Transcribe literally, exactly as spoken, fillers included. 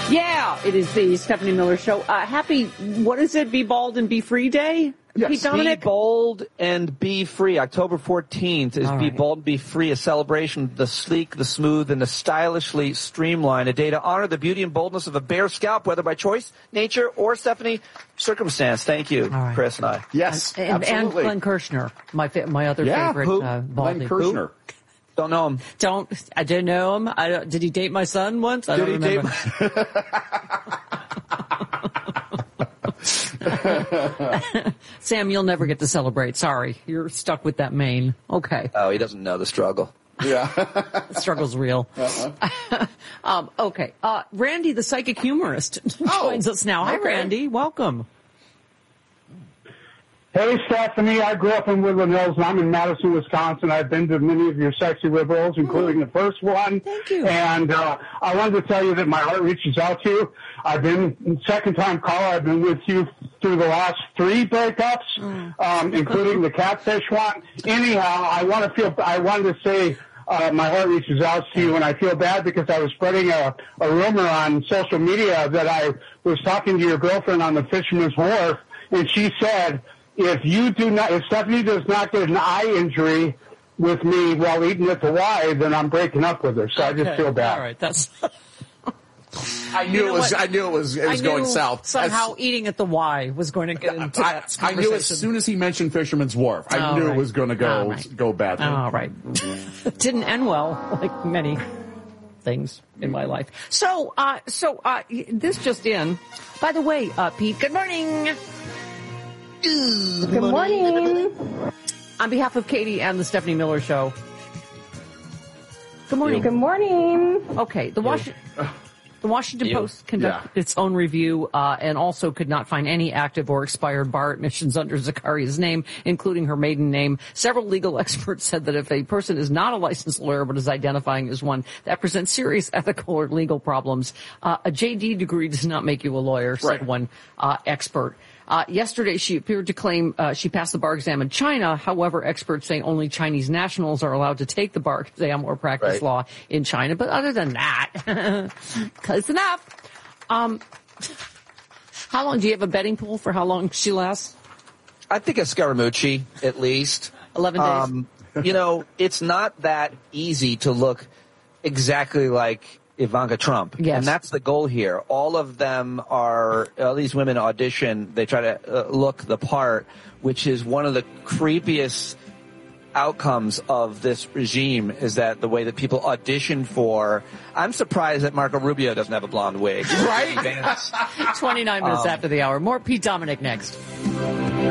Yeah, it is the Stephanie Miller Show. Uh, happy, what is it, Be Bald and Be Free Day? Yes. Pete Dominic? Be bold and be free. October fourteenth is All Be right. Bold and Be Free, a celebration of the sleek, the smooth, and the stylishly streamlined. A day to honor the beauty and boldness of a bare scalp, whether by choice, nature, or, Stephanie, circumstance. Thank you, right. Chris and I. Yes, And, and absolutely. Glenn Kirshner, my fa- my other Yeah, favorite who? uh, Glenn balding. Kirshner. Don't know him. Don't, I don't know him. I don't, did he date my son once? I Did don't he remember. date Sam, you'll never get to celebrate. Sorry. You're stuck with that mane. Okay. Oh, he doesn't know the struggle. Yeah. The struggle's real. Uh-huh. um, okay. Uh, Randy, the psychic humorist, joins us now. Hi, okay. Randy. Welcome. Hey, Stephanie, I grew up in Woodland Hills, and I'm in Madison, Wisconsin. I've been to many of your sexy liberals, including the first one. Thank you. And uh, I wanted to tell you that my heart reaches out to you. I've been, second-time caller, I've been with you through the last three breakups, Mm. um, including the catfish one. Anyhow, I want to feel, I wanted to say uh, my heart reaches out to you, and I feel bad because I was spreading a, a rumor on social media that I was talking to your girlfriend on the Fisherman's Wharf, and she said, if you do not, if Stephanie does not get an eye injury with me while eating at the Y, then I'm breaking up with her. So I just Okay. feel bad. All right. That's I knew know it was. what? I knew it was. It was I going knew south. Somehow As- eating at the Y was going to get into I, that I knew as conversation. soon as he mentioned Fisherman's Wharf, I All knew right. it was going to go All right. go badly. All right. It didn't end well, like many things in my life. So, uh, so, uh, this just in. By the way, uh, Pete, good morning. Good morning. On behalf of Katie and the Stephanie Miller Show. Good morning. Good morning. Okay, the Washington, the Washington You. Post conducted Yeah. its own review uh, and also could not find any active or expired bar admissions under Zakaria's name, including her maiden name. Several legal experts said that if a person is not a licensed lawyer but is identifying as one, that presents serious ethical or legal problems. Uh, a J D degree does not make you a lawyer, said Right. one uh, expert. Uh, yesterday, she appeared to claim uh, she passed the bar exam in China. However, experts say only Chinese nationals are allowed to take the bar exam or practice Right. law in China. But other than that, close enough. Um, how long, do you have a betting pool for how long she lasts? I think a Scaramucci, at least. eleven days. Um, you know, it's not that easy to look exactly like Ivanka Trump. Yes. And that's the goal here. All of them are, all these women audition, they try to uh, look the part, which is one of the creepiest outcomes of this regime is that the way that people audition for. I'm surprised that Marco Rubio doesn't have a blonde wig. Right? Vance. twenty-nine minutes after the hour. More Pete Dominic next.